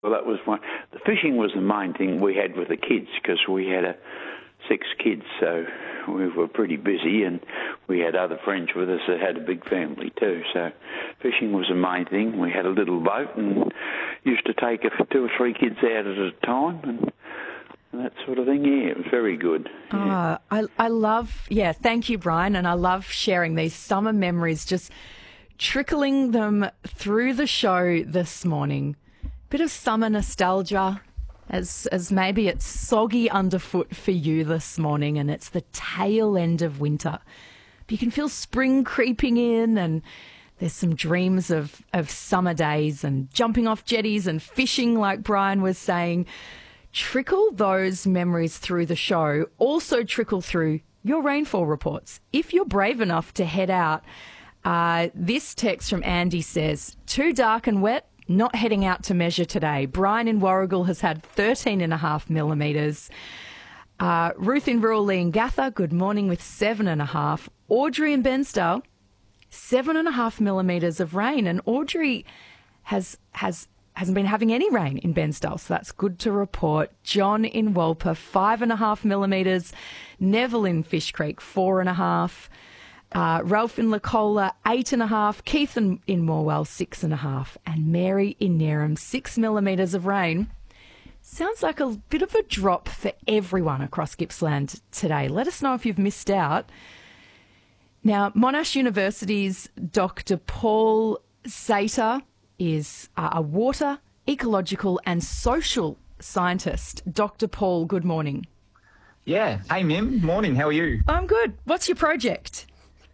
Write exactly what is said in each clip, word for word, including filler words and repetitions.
Well, that was one. The fishing was the main thing we had with the kids because we had a, six kids, so we were pretty busy, and we had other friends with us that had a big family too. So fishing was the main thing. We had a little boat and used to take two or three kids out at a time and that sort of thing. Yeah, it was very good. Yeah. Oh, I, I love, yeah, thank you, Brian, and I love sharing these summer memories, just trickling them through the show this morning. Bit of summer nostalgia, as as maybe it's soggy underfoot for you this morning and it's the tail end of winter. But you can feel spring creeping in, and there's some dreams of, of summer days and jumping off jetties and fishing, like Brian was saying. Trickle those memories through the show. Also trickle through your rainfall reports. If you're brave enough to head out, uh, this text from Andy says, too dark and wet, not heading out to measure today. Brian in Warrigal has had thirteen and a half millimetres. Uh, Ruth in rural Leongatha, good morning, with seven and a half. Audrey in Bensdale, seven and a half millimetres of rain. And Audrey has has hasn't been having any rain in Bensdale, so that's good to report. John in Walper, five and a half millimetres. Neville in Fish Creek, four and a half. Uh, Ralph in Lacola, eight and a half. Keith in, in Morwell, six and a half. And Mary in Neram, six millimetres of rain. Sounds like a bit of a drop for everyone across Gippsland today. Let us know if you've missed out. Now, Monash University's Doctor Paul Sater is uh, a water, ecological and social scientist. Doctor Paul, good morning. Yeah. Hey, Mim. Morning. How are you? I'm good. What's your project?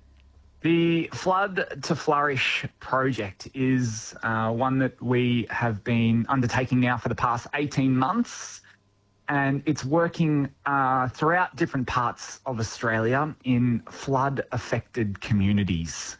The Flood to Flourish project is uh, one that we have been undertaking now for the past eighteen months, and it's working uh, throughout different parts of Australia in flood-affected communities.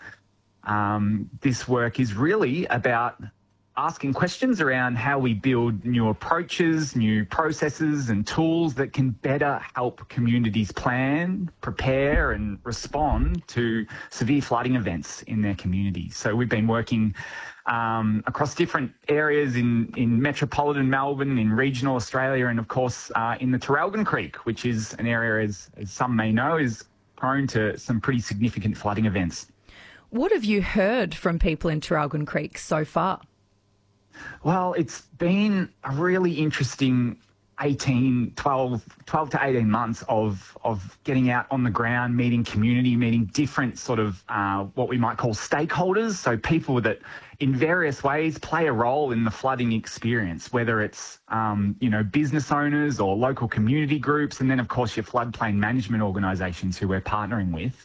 Um, this work is really about asking questions around how we build new approaches, new processes and tools that can better help communities plan, prepare and respond to severe flooding events in their communities. So we've been working um, across different areas in, in metropolitan Melbourne, in regional Australia, and of course uh, in the Traralgon Creek, which is an area, as, as some may know, is prone to some pretty significant flooding events. What have you heard from people in Traralgon Creek so far? Well, it's been a really interesting eighteen, twelve, twelve to eighteen months of of getting out on the ground, meeting community, meeting different sort of uh, what we might call stakeholders, so people that in various ways play a role in the flooding experience, whether it's, um, you know, business owners or local community groups, and then, of course, your floodplain management organisations who we're partnering with.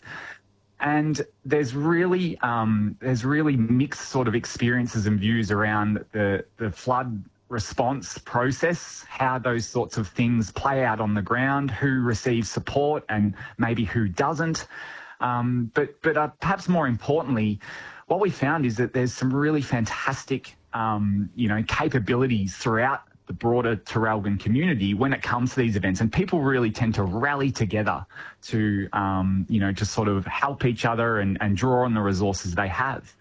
And there's really um, there's really mixed sort of experiences and views around the, the flood response process, how those sorts of things play out on the ground, who receives support and maybe who doesn't. Um, but but uh, perhaps more importantly, what we found is that there's some really fantastic um, you know capabilities throughout the broader Traralgon community when it comes to these events, and people really tend to rally together to, um, you know, to sort of help each other and, and draw on the resources they have.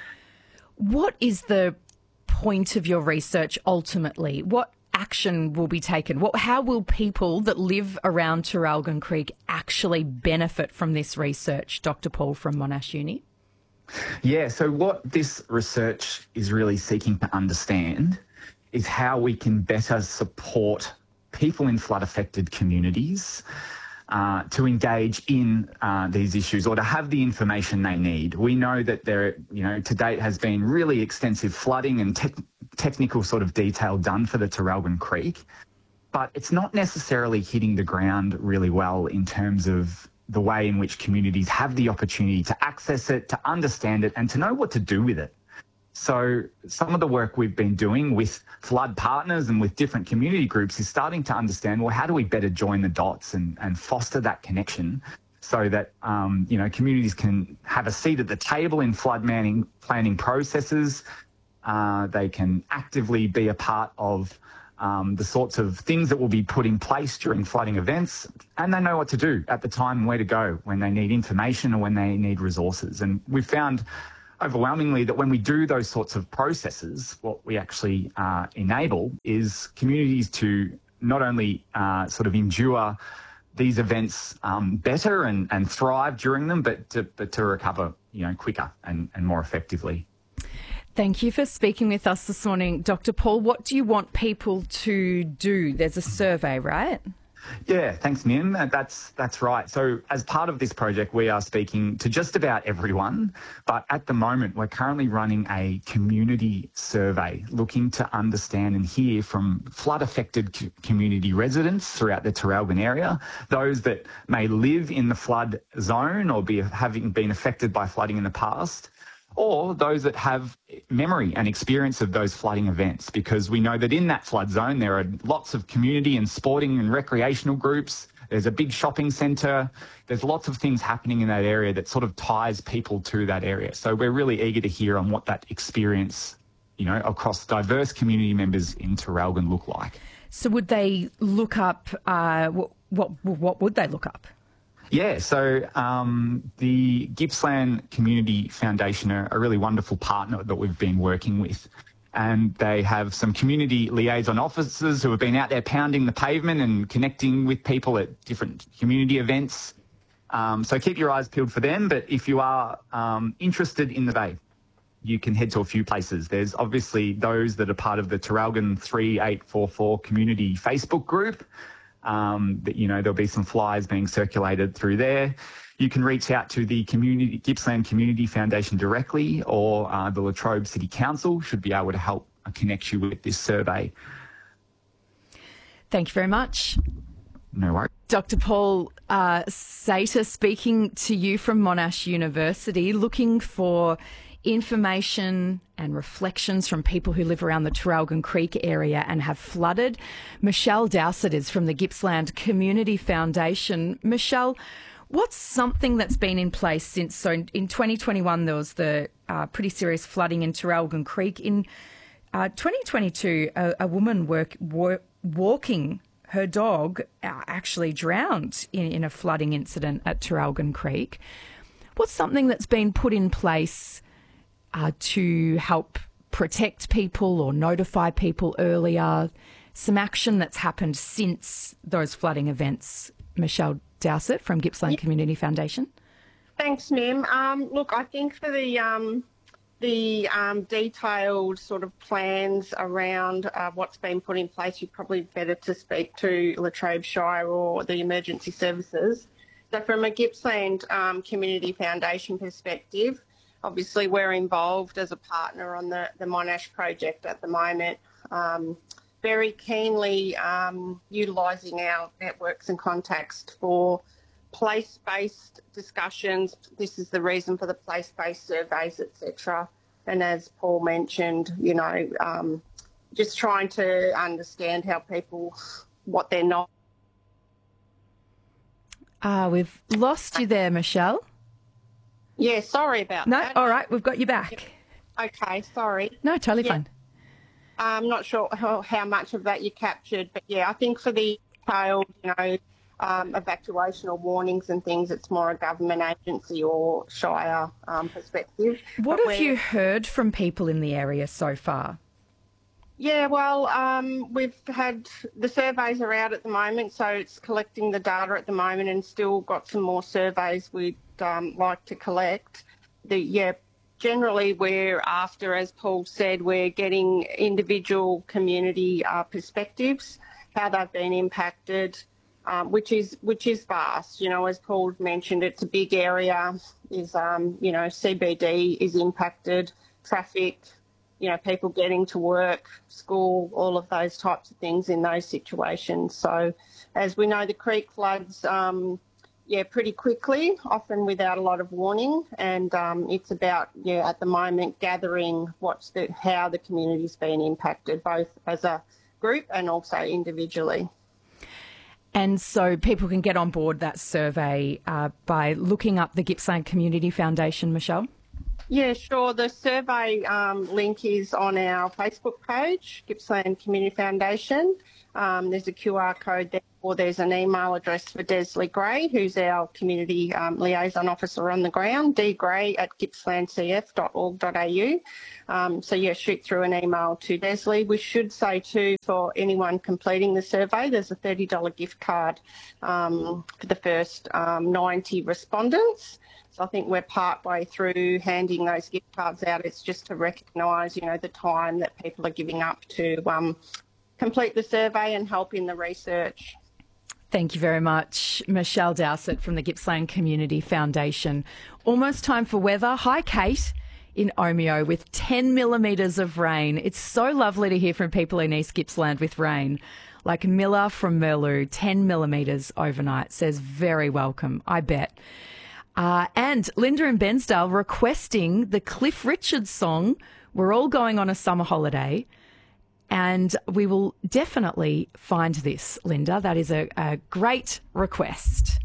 What is the point of your research ultimately? What action will be taken? What, how will people that live around Traralgon Creek actually benefit from this research, Doctor Paul from Monash Uni? Yeah, so what this research is really seeking to understand is how we can better support people in flood-affected communities uh, to engage in uh, these issues or to have the information they need. We know that there, you know, to date has been really extensive flooding and te- technical sort of detail done for the Traralgon Creek, but it's not necessarily hitting the ground really well in terms of the way in which communities have the opportunity to access it, to understand it, and to know what to do with it. So some of the work we've been doing with flood partners and with different community groups is starting to understand, well, how do we better join the dots and, and foster that connection so that, um, you know, communities can have a seat at the table in flood manning, planning processes. Uh, they can actively be a part of um, the sorts of things that will be put in place during flooding events, and they know what to do at the time and where to go when they need information or when they need resources. And we've found overwhelmingly that when we do those sorts of processes, what we actually uh, enable is communities to not only uh, sort of endure these events um, better and, and thrive during them, but to, but to recover, you know, quicker and, and more effectively. Thank you for speaking with us this morning, Doctor Paul. What do you want people to do? There's a survey, right? Yeah, thanks, Mim. That's that's right. So as part of this project, we are speaking to just about everyone, but at the moment, we're currently running a community survey looking to understand and hear from flood-affected community residents throughout the Traralgon area, those that may live in the flood zone or be having been affected by flooding in the past, or those that have memory and experience of those flooding events, because we know that in that flood zone there are lots of community and sporting and recreational groups. There's a big shopping centre. There's lots of things happening in that area that sort of ties people to that area. So we're really eager to hear on what that experience, you know, across diverse community members in Traralgon look like. So would they look up, uh, what, what, what would they look up? Yeah, so um, the Gippsland Community Foundation are a really wonderful partner that we've been working with. And they have some community liaison officers who have been out there pounding the pavement and connecting with people at different community events. Um, so keep your eyes peeled for them. But if you are um, interested in the Bay, you can head to a few places. There's obviously those that are part of the Traralgon three eight four four community Facebook group. Um, that, you know, there'll be some flyers being circulated through there. You can reach out to the community Gippsland Community Foundation directly, or uh, the Latrobe City Council should be able to help connect you with this survey. Thank you very much. No worries. Doctor Paul uh, Sater speaking to you from Monash University, looking for information and reflections from people who live around the Traralgon Creek area and have flooded. Michelle Dowsett is from the Gippsland Community Foundation. Michelle, what's something that's been in place since, so in twenty twenty-one there was the uh, pretty serious flooding in Traralgon Creek. In uh, twenty twenty-two, a, a woman work, work, walking her dog uh, actually drowned in, in a flooding incident at Traralgon Creek. What's something that's been put in place Uh, to help protect people or notify people earlier? Some action that's happened since those flooding events. Michelle Dowsett from Gippsland yeah. Community Foundation. Thanks, Mim. Um, look, I think for the um, the um, detailed sort of plans around uh, what's been put in place, you're probably better to speak to Latrobe Shire or the emergency services. So from a Gippsland um, Community Foundation perspective, obviously, we're involved as a partner on the, the Monash project at the moment, um, very keenly um, utilising our networks and contacts for place-based discussions. This is the reason for the place-based surveys, et cetera. And as Paul mentioned, you know, um, just trying to understand how people, what they're not. Ah, uh, we've lost you there, Michelle. Yeah, sorry about no, that. No, all right, we've got you back. Okay, sorry. No, totally yeah. fine. I'm not sure how, how much of that you captured, but yeah, I think for the detailed, you know, um, evacuation or warnings and things, it's more a government agency or Shire um, perspective. What but have you heard from people in the area so far? Yeah, well, um, we've had the surveys are out at the moment, so it's collecting the data at the moment, and still got some more surveys we'd um, like to collect. The yeah, generally we're after, as Paul said, we're getting individual community uh, perspectives, how they've been impacted, um, which is which is vast. You know, as Paul mentioned, it's a big area. Is um, you know, C B D is impacted, traffic. You know, people getting to work, school, all of those types of things in those situations. So, as we know, the creek floods, um, yeah, pretty quickly, often without a lot of warning, and um, it's about, yeah, at the moment gathering what's the how the community's been impacted, both as a group and also individually. And so people can get on board that survey uh, by looking up the Gippsland Community Foundation, Michelle? Yeah, sure. The survey um, link is on our Facebook page, Gippsland Community Foundation. Um, there's a Q R code there, or there's an email address for Desley Gray, who's our community um, liaison officer on the ground, dgray at gippsland c f dot org dot a u. Um, so, yeah, shoot through an email to Desley. We should say, too, for anyone completing the survey, there's a thirty dollars gift card um, for the first um, ninety respondents. So I think we're part way through handing those gift cards out. It's just to recognise, you know, the time that people are giving up to um, complete the survey and help in the research. Thank you very much, Michelle Dowsett from the Gippsland Community Foundation. Almost time for weather. Hi, Kate in Omeo with ten millimetres of rain. It's so lovely to hear from people in East Gippsland with rain. Like Miller from Merloo, ten millimetres overnight, says very welcome, I bet. Uh, and Linda in Bensdale requesting the Cliff Richard song, We're All Going on a Summer Holiday. And we will definitely find this, Linda. That is a, a great request.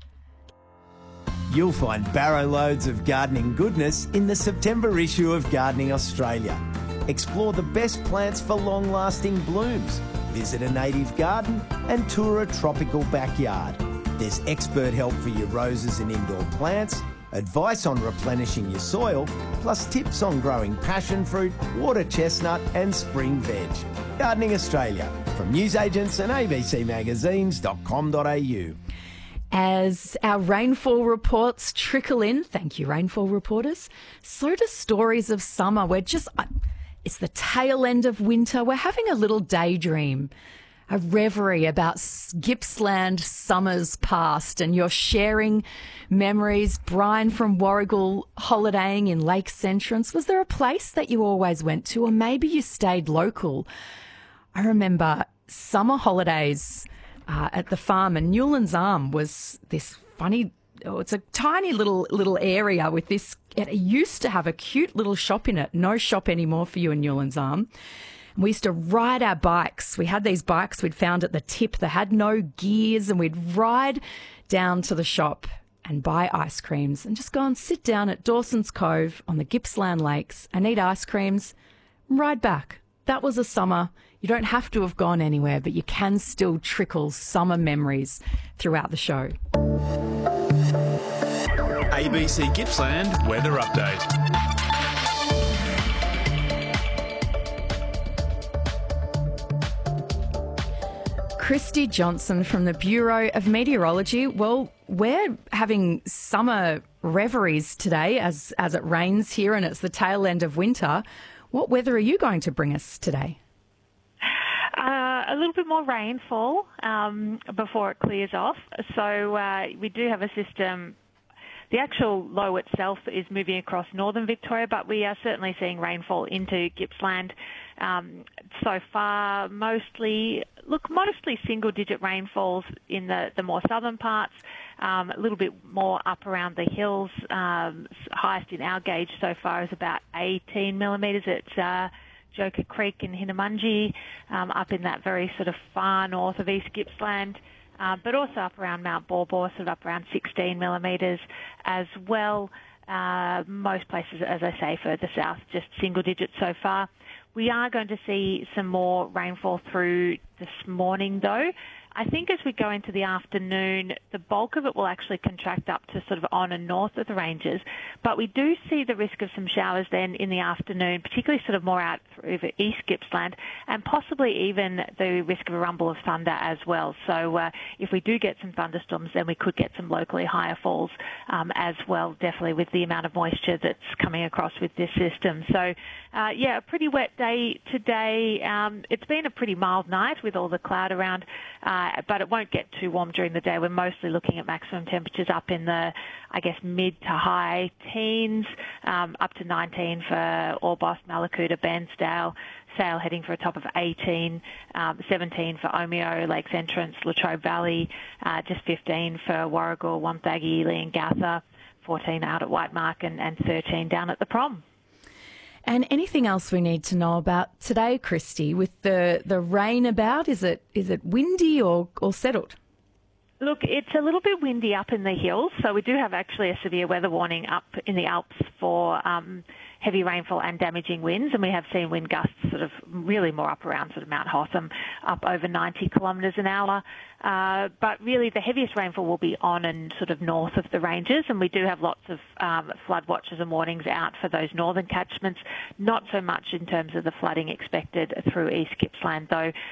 You'll find barrow loads of gardening goodness in the September issue of Gardening Australia. Explore the best plants for long-lasting blooms. Visit a native garden and tour a tropical backyard. There's expert help for your roses and indoor plants, advice on replenishing your soil, plus tips on growing passion fruit, water chestnut and spring veg. Gardening Australia, from newsagents and a b c magazines dot com dot a u. As our rainfall reports trickle in, thank you, rainfall reporters, so do stories of summer. We're just, it's the tail end of winter. We're having a little daydream, a reverie about Gippsland summers past, and you're sharing memories. Brian from Warragul holidaying in Lakes Entrance. Was there a place that you always went to, or maybe you stayed local? I remember summer holidays uh, at the farm, and Newlands Arm was this funny, oh, it's a tiny little little area with this, it used to have a cute little shop in it. No shop anymore for you in Newlands Arm. We used to ride our bikes. We had these bikes we'd found at the tip that had no gears, and we'd ride down to the shop and buy ice creams and just go and sit down at Dawson's Cove on the Gippsland Lakes and eat ice creams and ride back. That was a summer. You don't have to have gone anywhere, but you can still trickle summer memories throughout the show. A B C Gippsland Weather Update. Christy Johnson from the Bureau of Meteorology. Well, we're having summer reveries today as, as it rains here and it's the tail end of winter. What weather are you going to bring us today? Uh, a little bit more rainfall um, before it clears off. So uh, we do have a system. The actual low itself is moving across northern Victoria, but we are certainly seeing rainfall into Gippsland um, so far. Mostly, look, mostly single-digit rainfalls in the, the more southern parts, um, a little bit more up around the hills. Um, highest in our gauge so far is about eighteen millimetres at uh, Joker Creek in Hinnamungi, um, up in that very sort of far north of East Gippsland. Uh, but also up around Mount Baw, sort of up around sixteen millimetres as well. Uh, most places, as I say, further south, just single digits so far. We are going to see some more rainfall through this morning, though. I think as we go into the afternoon, the bulk of it will actually contract up to sort of on and north of the ranges. But we do see the risk of some showers then in the afternoon, particularly sort of more out through East Gippsland, and possibly even the risk of a rumble of thunder as well. So uh, if we do get some thunderstorms, then we could get some locally higher falls um, as well, definitely with the amount of moisture that's coming across with this system. So, uh, yeah, a pretty wet day today. Um, it's been a pretty mild night with all the cloud around, uh, but it won't get too warm during the day. We're mostly looking at maximum temperatures up in the, I guess, mid to high teens, um, up to nineteen for Orbost, Mallacoota, Bairnsdale, Sale heading for a top of eighteen, um, seventeen for Omeo, Lakes Entrance, Latrobe Valley, uh, just fifteen for Warragul, Wonthaggi, Ely and Gatha, fourteen out at Whitemark and, and thirteen down at the Prom. And anything else we need to know about today, Christy, with the, the rain about? Is it is it windy or, or settled? Look, it's a little bit windy up in the hills, so we do have actually a severe weather warning up in the Alps for um, heavy rainfall and damaging winds, and we have seen wind gusts sort of really more up around sort of Mount Hotham, up over ninety kilometres an hour. Uh, but really the heaviest rainfall will be on and sort of north of the ranges, and we do have lots of um, flood watches and warnings out for those northern catchments, not so much in terms of the flooding expected through East Gippsland, though